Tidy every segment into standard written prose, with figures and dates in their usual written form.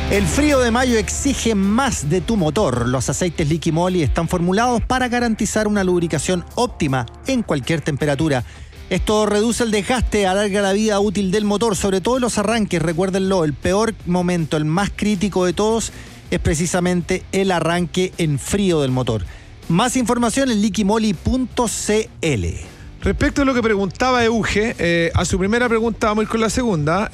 El frío de mayo exige más de tu motor. Los aceites Liqui Moly están formulados para garantizar una lubricación óptima en cualquier temperatura. Esto reduce el desgaste, alarga la vida útil del motor, sobre todo en los arranques. Recuérdenlo, el peor momento, el más crítico de todos, es precisamente el arranque en frío del motor. Más información en liquimoly.cl. Respecto a lo que preguntaba Euge, a su primera pregunta vamos a ir con la segunda.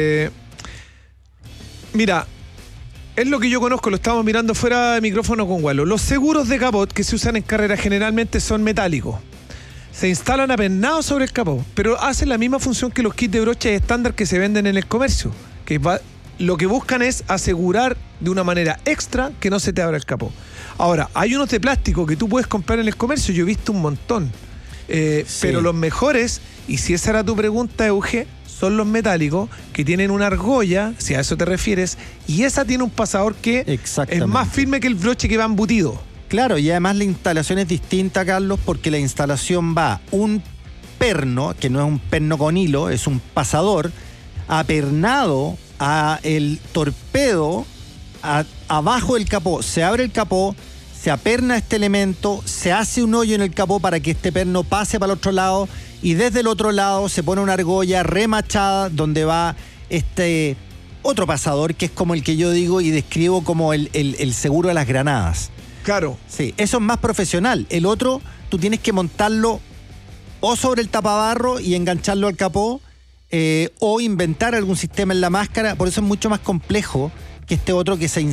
Mira, es lo que yo conozco, lo estamos mirando fuera de micrófono con Walo. Los seguros de capot que se usan en carrera generalmente son metálicos. Se instalan apernados sobre el capó, pero hacen la misma función que los kits de broches estándar que se venden en el comercio. Lo que buscan es asegurar de una manera extra que no se te abra el capó. Ahora, hay unos de plástico que tú puedes comprar en el comercio, yo he visto un montón. Sí. Pero los mejores, y si esa era tu pregunta, Euge, son los metálicos que tienen una argolla, si a eso te refieres, y esa tiene un pasador que es más firme que el broche que va embutido. Claro, y además la instalación es distinta, Carlos, porque la instalación va un perno, que no es un perno con hilo, es un pasador, apernado a el torpedo, abajo del capó. Se abre el capó, se aperna este elemento, se hace un hoyo en el capó para que este perno pase para el otro lado, y desde el otro lado se pone una argolla remachada donde va este otro pasador, que es como el que yo digo y describo como el seguro de las granadas. Claro. Sí, eso es más profesional. El otro, tú tienes que montarlo o sobre el tapabarro y engancharlo al capó, o inventar algún sistema en la máscara. Por eso es mucho más complejo que este otro que se